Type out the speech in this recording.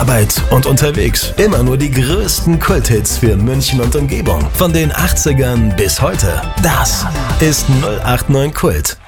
Arbeit und unterwegs. Immer nur die größten Kulthits für München und Umgebung. Von den 80ern bis heute. Das ist 089 Kult.